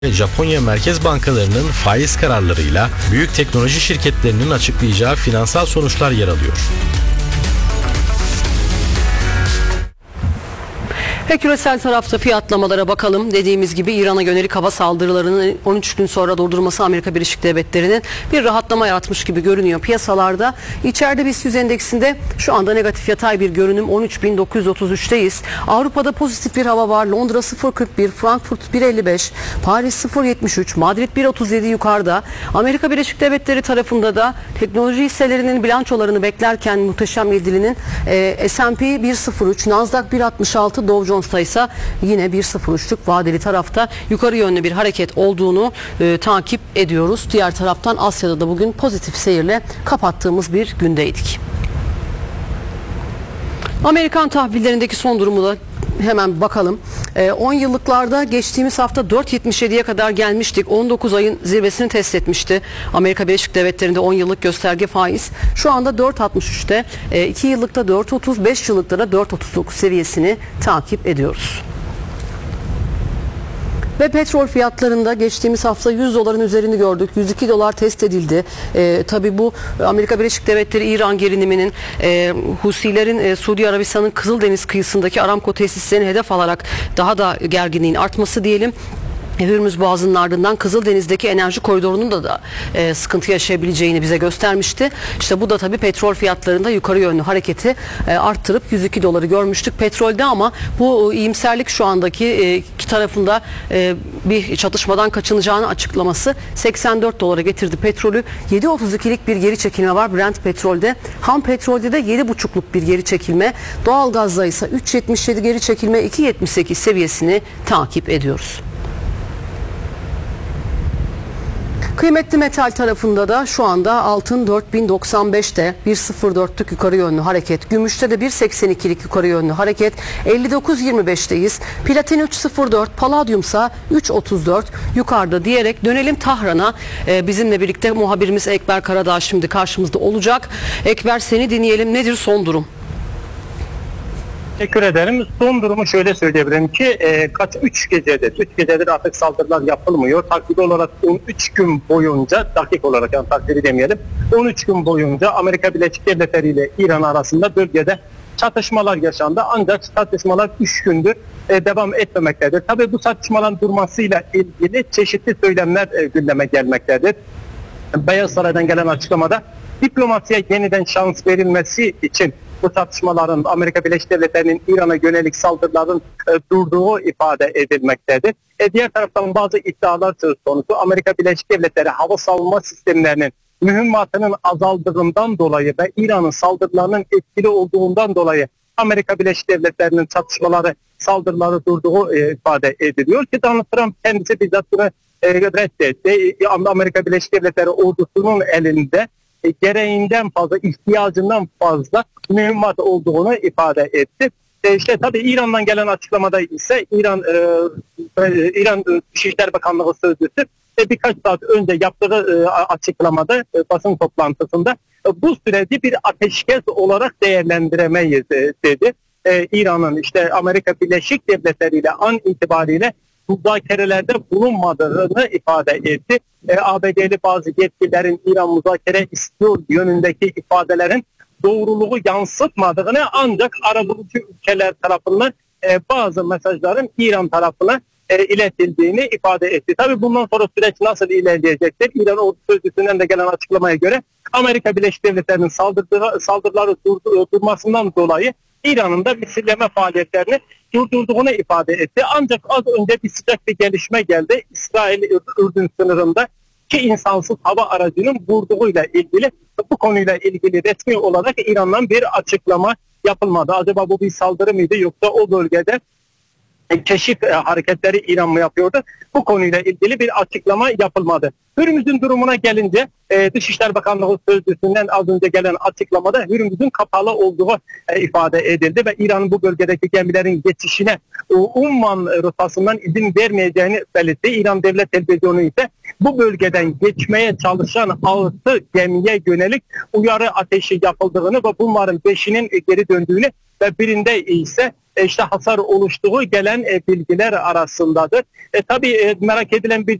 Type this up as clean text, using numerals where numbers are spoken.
Japonya Merkez Bankalarının faiz kararlarıyla büyük teknoloji şirketlerinin açıklayacağı finansal sonuçlar yer alıyor. Ve küresel tarafta fiyatlamalara bakalım. Dediğimiz gibi İran'a yönelik hava saldırılarının 13 gün sonra durdurması Amerika Birleşik Devletleri'nin bir rahatlama yaratmış gibi görünüyor piyasalarda. İçeride BIST 100 endeksinde şu anda negatif yatay bir görünüm, 13.933'teyiz. Avrupa'da pozitif bir hava var. Londra 0.41, Frankfurt 1.55, Paris 0.73, Madrid 1.37 yukarıda. Amerika Birleşik Devletleri tarafında da teknoloji hisselerinin bilançolarını beklerken muhteşem yedilinin S&P 1.03, Nasdaq 1.66, Dow Jones'ta ise yine 1.03'lük vadeli tarafta yukarı yönlü bir hareket olduğunu takip ediyoruz. Diğer taraftan Asya'da da bugün pozitif seyirle kapattığımız bir gündeydik. Amerikan tahvillerindeki son durumu da hemen bakalım. 10 yıllıklarda geçtiğimiz hafta 4.77'ye kadar gelmiştik. 19 ayın zirvesini test etmişti. Amerika Birleşik Devletleri'nde 10 yıllık gösterge faiz. Şu anda 4.63'te. 2 yıllıkta 4.30, 5 yıllıkta da 4.39 seviyesini takip ediyoruz. Ve petrol fiyatlarında geçtiğimiz hafta 100 doların üzerini gördük. 102 dolar test edildi. Tabii bu Amerika Birleşik Devletleri İran geriliminin Husilerin Suudi Arabistan'ın Kızıldeniz kıyısındaki Aramco tesislerini hedef alarak daha da gerginliğin artması diyelim. Hürmüz Boğazı'nın ardından Kızıldeniz'deki enerji koridorunun da sıkıntı yaşayabileceğini bize göstermişti. İşte bu da tabii petrol fiyatlarında yukarı yönlü hareketi arttırıp 102 doları görmüştük petrolde, ama bu iyimserlik şu andaki iki tarafında bir çatışmadan kaçınacağını açıklaması 84 dolara getirdi petrolü. 7.32'lik bir geri çekilme var Brent petrolde. Ham petrolde de 7.5'luk bir geri çekilme. Doğalgazda ise 3.77 geri çekilme, 2.78 seviyesini takip ediyoruz. Kıymetli metal tarafında da şu anda altın 4095'te 1.04'lük yukarı yönlü hareket. Gümüşte de 1.82'lik yukarı yönlü hareket. 59.25'teyiz. Platin 3.04, paladyumsa 3.34 yukarıda diyerek dönelim Tahran'a. Bizimle birlikte muhabirimiz Ekber Karadağ şimdi karşımızda olacak. Ekber, seni dinleyelim. Nedir son durum? Teşekkür ederim. Son durumu şöyle söyleyebilirim ki 3 gecedir artık saldırılar yapılmıyor. Takviri olarak 13 gün boyunca, dakik olarak yani takviri demeyelim, 13 gün boyunca Amerika Birleşik Devletleri ile İran arasında bölgede çatışmalar yaşandı. Ancak çatışmalar 3 gündür devam etmemektedir. Tabii bu çatışmaların durmasıyla ilgili çeşitli söylemler gündeme gelmektedir. Beyaz Saray'dan gelen açıklamada diplomasiye yeniden şans verilmesi için bu tartışmaların, Amerika Birleşik Devletleri'nin İran'a yönelik saldırıların durduğu ifade edilmektedir. Diğer taraftan bazı iddialar söz konusu. Amerika Birleşik Devletleri hava savunma sistemlerinin mühimmatının azaldığından dolayı ve İran'ın saldırılarının etkili olduğundan dolayı Amerika Birleşik Devletleri'nin saldırıları durduğu ifade ediliyor ki Donald Trump kendisi bizzat bunu reddetti. Amerika Birleşik Devletleri ordusunun elinde gereğinden fazla, ihtiyacından fazla mühimmat olduğunu ifade etti. İşte tabii İran'dan gelen açıklamada ise İran Dışişleri Bakanlığı sözcüsü birkaç saat önce yaptığı açıklamada, basın toplantısında bu süreci bir ateşkes olarak değerlendiremeyiz dedi. İran'ın işte Amerika Birleşik Devletleri ile an itibariyle müzakerelerde bulunmadığını ifade etti. ABD'li bazı yetkililerin İran müzakere istiyor yönündeki ifadelerin doğruluğu yansıtmadığını, ancak arabulucu ülkeler tarafından bazı mesajların İran tarafına iletildiğini ifade etti. Tabii bundan sonra süreç nasıl ilerleyecektir? İran ordu sözcüsünden de gelen açıklamaya göre Amerika Birleşik Devletleri'nin saldırıları durmasından dolayı İran'ın da misilleme faaliyetlerini durdurduğunu ifade etti. Ancak az önce bir sıcak bir gelişme geldi. İsrail-Ürdün sınırında iki insansız hava aracının vurduğuyla ilgili, bu konuyla ilgili resmi olarak İran'dan bir açıklama yapılmadı. Acaba bu bir saldırı mıydı, yoksa o bölgede keşif hareketleri İran mı yapıyordu? Bu konuyla ilgili bir açıklama yapılmadı. Hürmüz'ün durumuna gelince Dışişleri Bakanlığı sözcüsünden az önce gelen açıklamada Hürmüz'ün kapalı olduğu ifade edildi ve İran'ın bu bölgedeki gemilerin geçişine Umman rotasından izin vermeyeceğini belirtti. İran Devlet Televizyonu ise bu bölgeden geçmeye çalışan 6 gemiye yönelik uyarı ateşi yapıldığını ve bunların 5'inin geri döndüğünü ve birinde ise işte hasar oluştuğu gelen bilgiler arasındadır. Tabii merak edilen bir